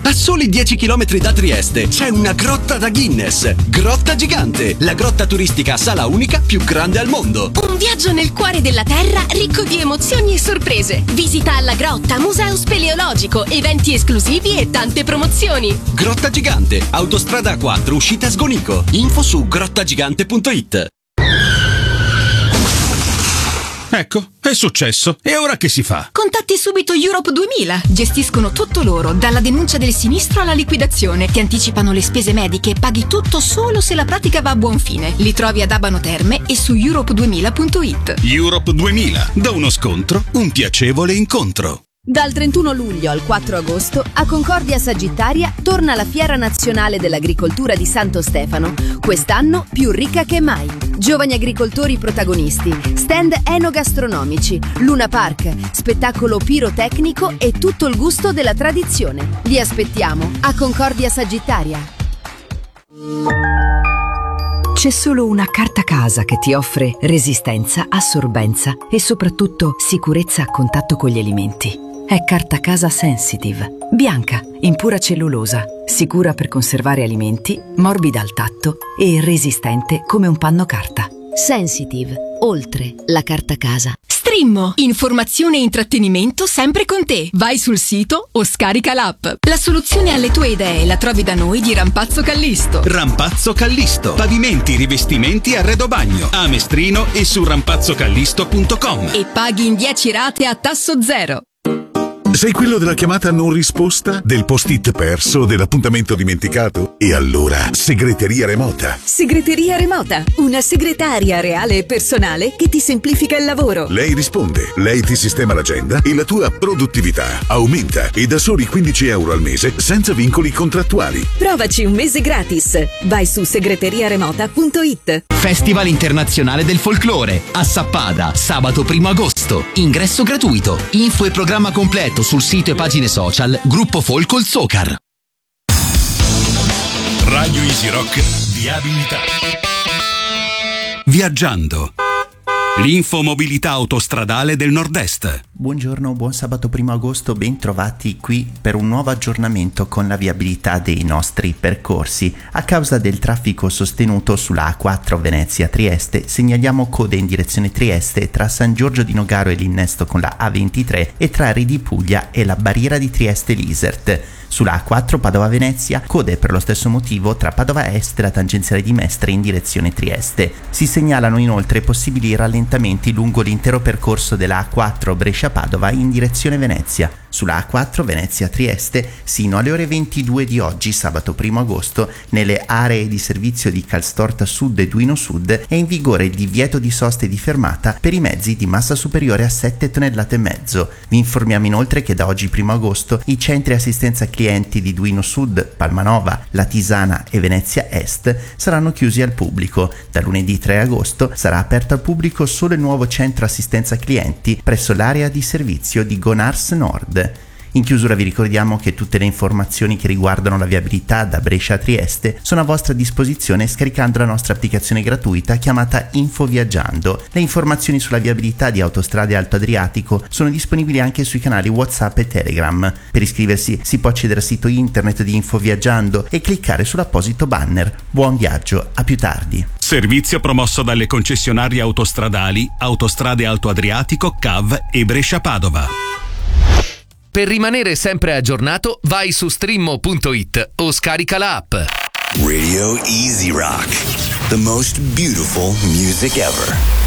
A soli 10 km da Trieste c'è una grotta da Guinness. Grotta Gigante, la grotta turistica a sala unica più grande al mondo. Un viaggio nel cuore della terra ricco di emozioni e sorprese. Visita alla grotta, museo speleologico, eventi esclusivi e tante promozioni. Grotta Gigante, autostrada A4, uscita Sgonico. Info su grottagigante.it. Ecco, è successo. E ora che si fa? Contatti subito Europe 2000. Gestiscono tutto loro, dalla denuncia del sinistro alla liquidazione. Ti anticipano le spese mediche e paghi tutto solo se la pratica va a buon fine. Li trovi ad Abano Terme e su europe2000.it. Europe 2000. Da uno scontro, un piacevole incontro. Dal 31 luglio al 4 agosto a Concordia Sagittaria torna la Fiera Nazionale dell'Agricoltura di Santo Stefano, quest'anno più ricca che mai. Giovani agricoltori protagonisti, stand enogastronomici, Luna Park, spettacolo pirotecnico e tutto il gusto della tradizione. Li aspettiamo a Concordia Sagittaria. C'è solo una carta casa che ti offre resistenza, assorbenza e soprattutto sicurezza a contatto con gli alimenti. È Carta Casa Sensitive, bianca, in pura cellulosa, sicura per conservare alimenti, morbida al tatto e resistente come un panno carta. Sensitive, oltre la carta casa. Strimmo, informazione e intrattenimento sempre con te. Vai sul sito o scarica l'app. La soluzione alle tue idee la trovi da noi di Rampazzo Callisto. Rampazzo Callisto. Pavimenti, rivestimenti, arredo bagno. A Mestrino e su rampazzocallisto.com. E paghi in 10 rate a tasso zero. Sei quello della chiamata non risposta? Del post-it perso? Dell'appuntamento dimenticato? E allora, segreteria remota. Segreteria remota, una segretaria reale e personale che ti semplifica il lavoro. Lei risponde, lei ti sistema l'agenda e la tua produttività aumenta e da soli €15 al mese senza vincoli contrattuali. Provaci un mese gratis. Vai su segreteriaremota.it. Festival Internazionale del Folklore a Sappada, sabato 1 agosto. Ingresso gratuito. Info e programma completo sul sito e pagine social Gruppo Folcol Socar. Radio Easy Rock, viabilità. Viaggiando. L'infomobilità autostradale del Nord-Est. Buongiorno, buon sabato 1 agosto, ben trovati qui per un nuovo aggiornamento con la viabilità dei nostri percorsi. A causa del traffico sostenuto sulla A4 Venezia-Trieste segnaliamo code in direzione Trieste tra San Giorgio di Nogaro e l'innesto con la A23 e tra Ridi Puglia e la barriera di Trieste-Lisert. Sulla A4 Padova-Venezia, code per lo stesso motivo tra Padova Est e la tangenziale di Mestre in direzione Trieste. Si segnalano inoltre possibili rallentamenti lungo l'intero percorso della A4 Brescia-Padova in direzione Venezia. Sulla A4 Venezia-Trieste, sino alle ore 22 di oggi, sabato 1 agosto, nelle aree di servizio di Calstorta Sud e Duino Sud è in vigore il divieto di sosta e di fermata per i mezzi di massa superiore a 7 tonnellate e mezzo. Vi informiamo inoltre che da oggi 1 agosto i centri assistenza clienti di Duino Sud, Palmanova, La Tisana e Venezia Est saranno chiusi al pubblico. Da lunedì 3 agosto sarà aperto al pubblico solo il nuovo centro assistenza clienti presso l'area di servizio di Gonars Nord. In chiusura vi ricordiamo che tutte le informazioni che riguardano la viabilità da Brescia a Trieste sono a vostra disposizione scaricando la nostra applicazione gratuita chiamata Info Viaggiando. Le informazioni sulla viabilità di Autostrade Alto Adriatico sono disponibili anche sui canali WhatsApp e Telegram. Per iscriversi si può accedere al sito internet di Info Viaggiando e cliccare sull'apposito banner. Buon viaggio, a più tardi. Servizio promosso dalle concessionarie autostradali Autostrade Alto Adriatico, CAV e Brescia-Padova. Per rimanere sempre aggiornato, vai su streammo.it o scarica la app. Radio Easy Rock, the most beautiful music ever.